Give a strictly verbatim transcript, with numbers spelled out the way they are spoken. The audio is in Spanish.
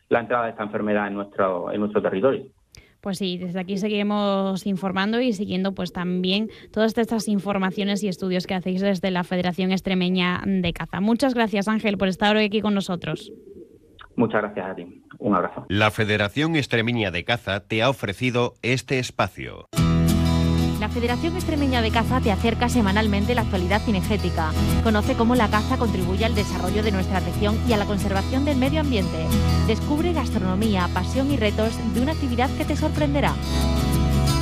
la entrada de esta enfermedad en nuestro, en nuestro territorio. Pues sí, desde aquí seguiremos informando y siguiendo pues también todas estas informaciones y estudios que hacéis desde la Federación Extremeña de Caza. Muchas gracias, Ángel, por estar hoy aquí con nosotros. Muchas gracias a ti. Un abrazo. La Federación Extremeña de Caza te ha ofrecido este espacio. La Federación Extremeña de Caza te acerca semanalmente la actualidad cinegética. Conoce cómo la caza contribuye al desarrollo de nuestra región y a la conservación del medio ambiente. Descubre gastronomía, pasión y retos de una actividad que te sorprenderá.